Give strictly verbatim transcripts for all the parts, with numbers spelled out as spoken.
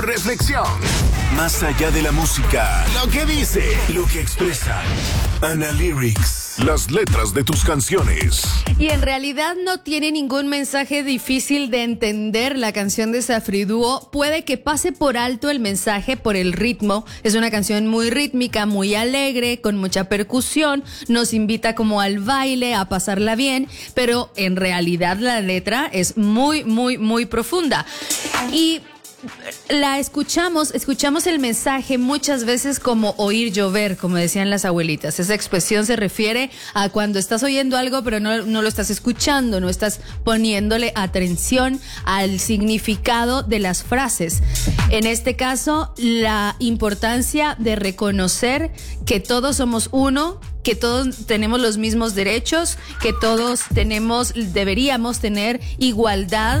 reflexión. Más allá de la música, lo que dice, lo que expresa. Analyrics, las letras de tus canciones. Y en realidad no tiene ningún mensaje difícil de entender la canción de Safriduo. Puede que pase por alto el mensaje por el ritmo. Es una canción muy rítmica, muy alegre, con mucha percusión. Nos invita como al baile, a pasarla bien. Pero en realidad la letra es muy, muy, muy profunda. Y la escuchamos, escuchamos el mensaje muchas veces como oír llover, como decían las abuelitas. Esa expresión se refiere a cuando estás oyendo algo pero no, no lo estás escuchando, no estás poniéndole atención al significado de las frases. En este caso, la importancia de reconocer que todos somos uno, que todos tenemos los mismos derechos, que todos tenemos, deberíamos tener igualdad,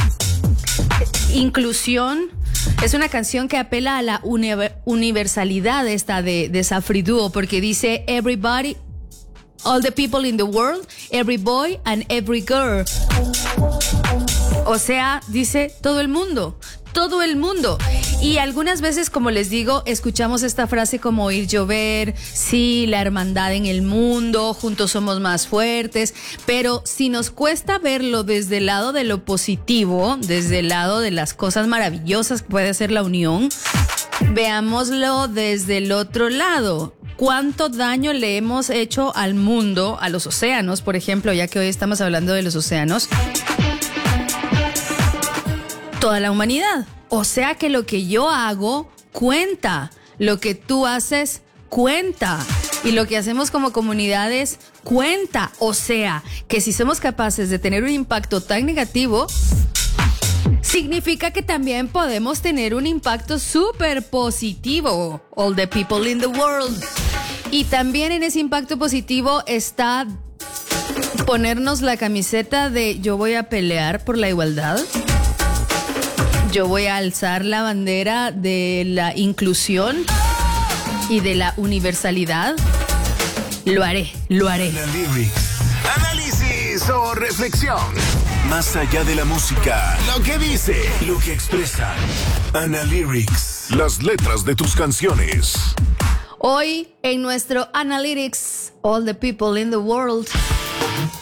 inclusión. Es una canción que apela a la uni- universalidad esta de, de Safriduo, porque dice everybody, all the people in the world, every boy and every girl. O sea, dice todo el mundo, todo el mundo. Y algunas veces, como les digo, escuchamos esta frase como oír llover, sí, la hermandad en el mundo, juntos somos más fuertes, pero si nos cuesta verlo desde el lado de lo positivo, desde el lado de las cosas maravillosas que puede hacer la unión, veámoslo desde el otro lado. ¿Cuánto daño le hemos hecho al mundo, a los océanos, por ejemplo, ya que hoy estamos hablando de los océanos? Toda la humanidad. O sea que lo que yo hago cuenta, lo que tú haces cuenta y lo que hacemos como comunidades cuenta. O sea que si somos capaces de tener un impacto tan negativo, significa que también podemos tener un impacto súper positivo. All the people in the world. Y también en ese impacto positivo está ponernos la camiseta de yo voy a pelear por la igualdad. Yo voy a alzar la bandera de la inclusión y de la universalidad. Lo haré, lo haré. Analyrics, análisis o reflexión. Más allá de la música, lo que dice, lo que expresa. Analyrics, las letras de tus canciones. Hoy en nuestro Analytics, all the people in the world.